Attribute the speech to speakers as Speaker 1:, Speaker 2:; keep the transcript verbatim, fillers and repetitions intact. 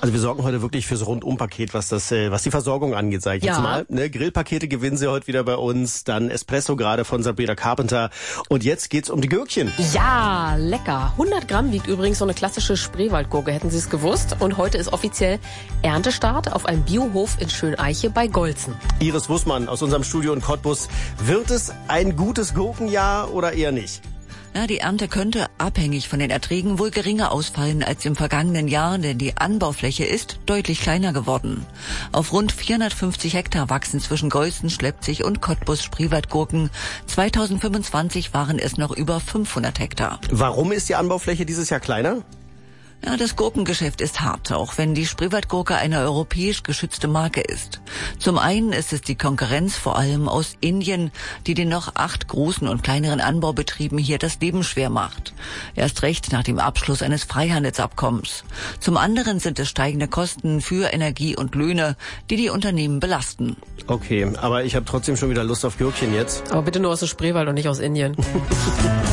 Speaker 1: Also wir sorgen heute wirklich fürs Rundumpaket, was das, äh, was die Versorgung angeht, sage ich
Speaker 2: ja.
Speaker 1: jetzt mal. Ne, Grillpakete gewinnen Sie heute wieder bei uns, dann Espresso gerade von Sabrina Carpenter. Und jetzt geht's um die Gürkchen.
Speaker 2: Ja, lecker. hundert Gramm wiegt übrigens so eine klassische Spreewaldgurke, hätten Sie es gewusst. Und heute ist offiziell Erntestart auf einem Biohof in Schöneiche bei Golzen.
Speaker 1: Iris Wussmann aus unserem Studio in Cottbus. Wird es ein gutes Gurkenjahr oder eher nicht?
Speaker 3: Ja, die Ernte könnte, abhängig von den Erträgen, wohl geringer ausfallen als im vergangenen Jahr, denn die Anbaufläche ist deutlich kleiner geworden. Auf rund vierhundertfünfzig Hektar wachsen zwischen Golzen, Schleppzig und Cottbus Spreewaldgurken. zweitausendfünfundzwanzig waren es noch über fünfhundert Hektar.
Speaker 1: Warum ist die Anbaufläche dieses Jahr kleiner?
Speaker 3: Ja, das Gurkengeschäft ist hart, auch wenn die Spreewaldgurke eine europäisch geschützte Marke ist. Zum einen ist es die Konkurrenz vor allem aus Indien, die den noch acht großen und kleineren Anbaubetrieben hier das Leben schwer macht. Erst recht nach dem Abschluss eines Freihandelsabkommens. Zum anderen sind es steigende Kosten für Energie und Löhne, die die Unternehmen belasten.
Speaker 1: Okay, aber ich habe trotzdem schon wieder Lust auf Gürkchen jetzt.
Speaker 2: Aber bitte nur aus dem Spreewald und nicht aus Indien.